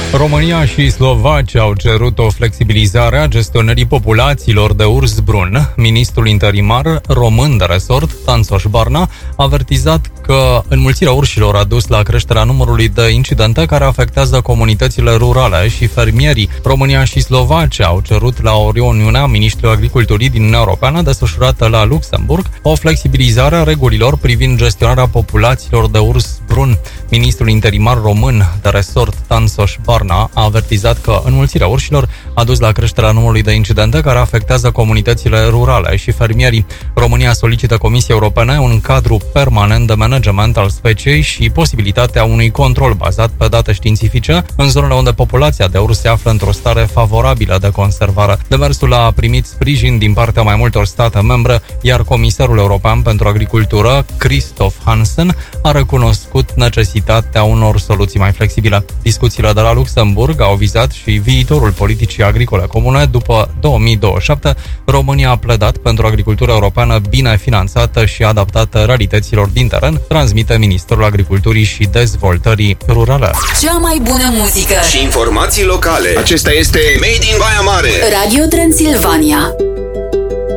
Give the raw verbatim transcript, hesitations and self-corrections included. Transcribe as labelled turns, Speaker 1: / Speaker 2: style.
Speaker 1: România și Slovacia au cerut o flexibilizare a gestionării populațiilor de urs brun. Ministrul interimar român de resort, Tanțoș Barna, a avertizat că înmulțirea urșilor a dus la creșterea numărului de incidente care afectează comunitățile rurale și fermierii. România și Slovacia au cerut la o reuniune a ministrului agriculturii din Uniunea Europeană desfășurată la Luxemburg o flexibilizare a regulilor privind gestionarea populațiilor de urs brun. Ministrul interimar român de resort, Tanțoș Barna, a avertizat că înmulțirea urșilor a dus la creșterea numărului de incidente care afectează comunitățile rurale și fermierii. România solicită Comisiei Europene un cadru permanent de management al speciei și posibilitatea unui control bazat pe date științifice în zonele unde populația de urs se află într-o stare favorabilă de conservare. Demersul a primit sprijin din partea mai multor state membre, iar Comisarul European pentru Agricultură, Christoph Hansen, a recunoscut necesitatea unor soluții mai flexibile. Discuțiile de la Luxemburg au vizat și viitorul politicii agricole comune după două mii douăzeci și șapte. România a pledat pentru o agricultură europeană bine finanțată și adaptată realităților din teren, transmite Ministerul Agriculturii și Dezvoltării Rurale.
Speaker 2: Cea mai bună muzică
Speaker 3: și informații locale. Acesta este Made in Baia Mare.
Speaker 2: Radio Transilvania.